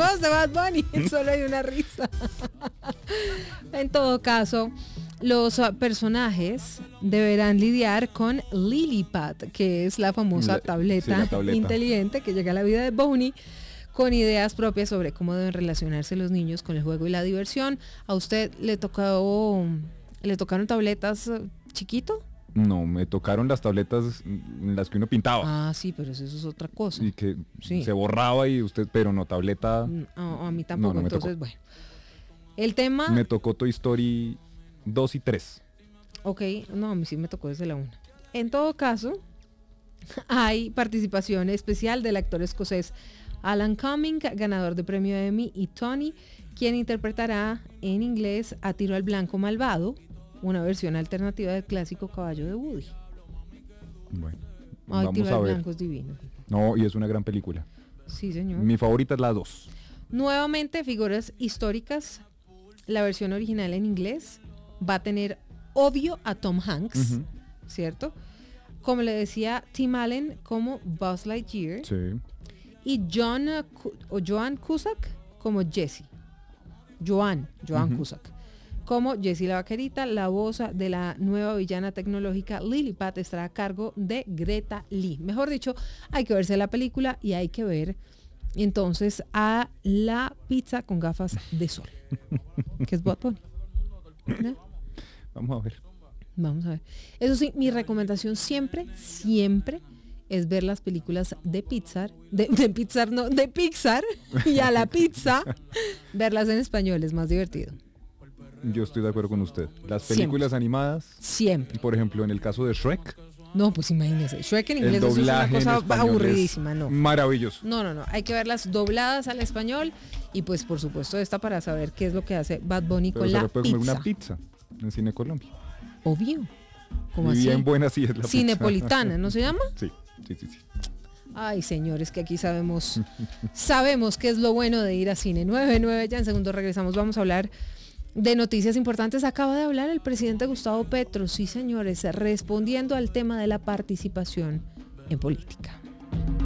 voz de Bad Bunny, solo hay una risa. En todo caso, los personajes deberán lidiar con Lilypad, que es la famosa tableta, la tableta inteligente que llega a la vida de Bonnie, con ideas propias sobre cómo deben relacionarse los niños con el juego y la diversión. ¿A usted le tocaron tabletas chiquito? No, me tocaron las tabletas en las que uno pintaba. Ah, sí, pero eso es otra cosa. Y que sí, se borraba y usted, pero no tableta. A mí tampoco, no entonces, tocó. bueno. El tema... Me tocó Toy Story 2 y 3. Ok, no, a mí sí me tocó desde la 1. En todo caso, hay participación especial del actor escocés Alan Cumming, ganador de premio Emmy y Tony, quien interpretará en inglés a Tiro al Blanco Malvado, una versión alternativa del clásico caballo de Woody. Bueno, Ay, vamos Tiro a al ver. Blanco es divino. No, y es una gran película. Sí, señor. Mi favorita es la 2. Nuevamente, figuras históricas. La versión original en inglés va a tener obvio a Tom Hanks, ¿cierto? Como le decía, Tim Allen como Buzz Lightyear. Sí. Y Joan Cusack como Jessie. Joan Cusack como Jessie la vaquerita. La voz de la nueva villana tecnológica Lilypad estará a cargo de Greta Lee. Mejor dicho, hay que verse la película y hay que ver entonces a la pizza con gafas de sol, que es Bad Bunny. ¿No? Vamos a ver. Vamos a ver. Eso sí, mi recomendación siempre es ver las películas de Pixar, de Pixar y a la pizza, verlas en español, es más divertido. Yo estoy de acuerdo con usted. Las películas animadas, siempre. Por ejemplo, en el caso de Shrek. No, pues imagínese, Shrek en inglés El es una doblaje cosa en español aburridísima, ¿no? Maravilloso. No, hay que verlas dobladas al español y pues por supuesto esta para saber qué es lo que hace Bad Bunny Pero con se la le puede comer pizza. una pizza en Cine Colombia. Obvio. ¿Cómo Y así? bien buena sí es la Cinepolitana, ¿no se llama? Sí. Ay, señores, que aquí sabemos qué es lo bueno de ir a cine. 9:09, ya en segundo regresamos. Vamos a hablar de noticias importantes. Acaba de hablar el presidente Gustavo Petro, sí señores, respondiendo al tema de la participación en política.